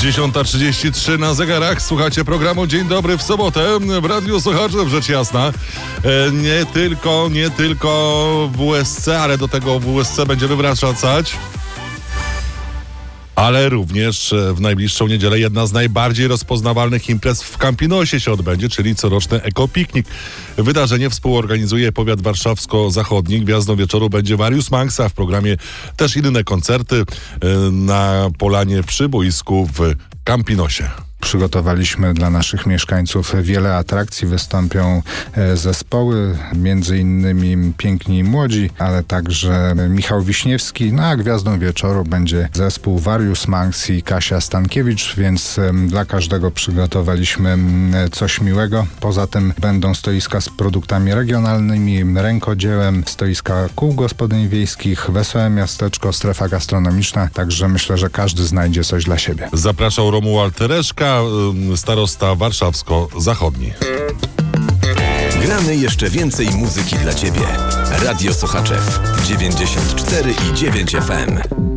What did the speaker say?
10:33 na zegarach. Słuchacie programu Dzień Dobry w sobotę w Radiu Słuchacze, rzecz jasna. Nie tylko w WSC, ale do tego WSC będziemy wracać. Ale również w najbliższą niedzielę jedna z najbardziej rozpoznawalnych imprez w Campinosie się odbędzie, czyli coroczny ekopiknik. Wydarzenie współorganizuje powiat warszawsko-zachodni. Gwiazdą wieczoru będzie Warius Manx, a w programie też inne koncerty na polanie przy boisku w Campinosie. Przygotowaliśmy dla naszych mieszkańców wiele atrakcji. Wystąpią zespoły, między innymi Piękni i Młodzi, ale także Michał Wiśniewski. No a gwiazdą wieczoru będzie zespół Warius Manx i Kasia Stankiewicz, więc dla każdego przygotowaliśmy coś miłego. Poza tym będą stoiska z produktami regionalnymi, rękodziełem, stoiska kół gospodyń wiejskich, wesołe miasteczko, strefa gastronomiczna. Także myślę, że każdy znajdzie coś dla siebie. Zapraszał Romuald Tereszka, starosta warszawsko-zachodni. Gramy jeszcze więcej muzyki dla Ciebie. Radio Sochaczew 94,9 FM.